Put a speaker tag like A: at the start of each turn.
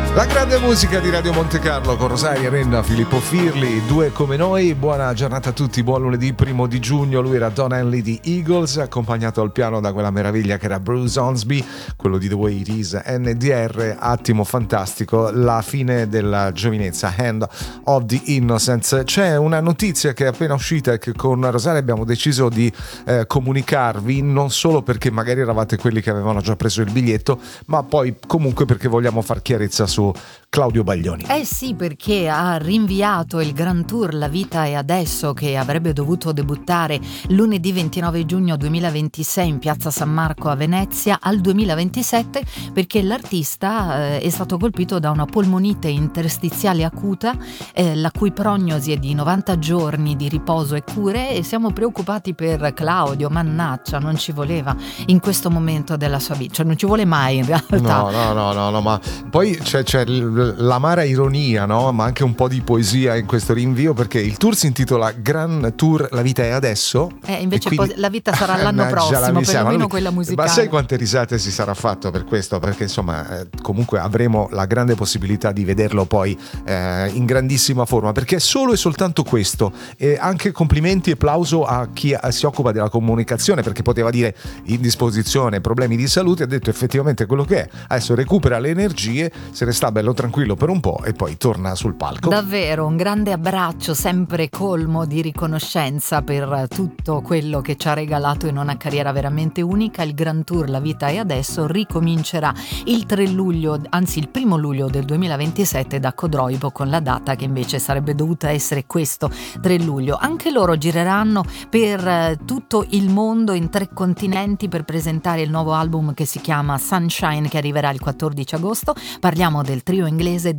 A: La grande musica di Radio Monte Carlo con Rosaria Renna, Filippo Firli, due come noi. Buona giornata a tutti, buon lunedì 1 di giugno. Lui era Don Henley di Eagles, accompagnato al piano da quella meraviglia che era Bruce Hornsby, quello di The Way It Is. NDR, attimo fantastico, la fine della giovinezza, Hand of the Innocence. C'è una notizia che è appena uscita e che con Rosaria abbiamo deciso di comunicarvi, non solo perché magari eravate quelli che avevano già preso il biglietto, ma poi comunque perché vogliamo far chiarezza su Claudio Baglioni.
B: Sì, perché ha rinviato il Grand Tour La Vita è Adesso, che avrebbe dovuto debuttare lunedì 29 giugno 2026 in piazza San Marco a Venezia, al 2027, perché l'artista è stato colpito da una polmonite interstiziale acuta, la cui prognosi è di 90 giorni di riposo e cure, e siamo preoccupati per Claudio. Mannaggia, non ci voleva in questo momento della sua vita, cioè non ci vuole mai in realtà.
A: No, ma poi c'è l'amara ironia, no? Ma anche un po' di poesia in questo rinvio, perché il tour si intitola Grand Tour La Vita è Adesso,
B: invece
A: quindi
B: la vita sarà l'anno prossimo, perlomeno quella musicale.
A: Ma sai quante risate si sarà fatto per questo? Perché insomma comunque avremo la grande possibilità di vederlo poi in grandissima forma, perché è solo e soltanto questo. E anche complimenti e plauso a chi si occupa della comunicazione, perché poteva dire indisposizione, problemi di salute, ha detto effettivamente quello che è. Adesso recupera le energie, se ne sta bello tranquillo per un po' e poi torna sul palco.
B: Davvero un grande abbraccio, sempre colmo di riconoscenza per tutto quello che ci ha regalato in una carriera veramente unica. Il Grand Tour La Vita è Adesso ricomincerà il 1 luglio del 2027 da Codroibo, con la data che invece sarebbe dovuta essere questo 3 luglio. Anche loro gireranno per tutto il mondo, in 3 continenti, per presentare il nuovo album che si chiama Sunshine, che arriverà il 14 agosto. Parliamo del trio inglese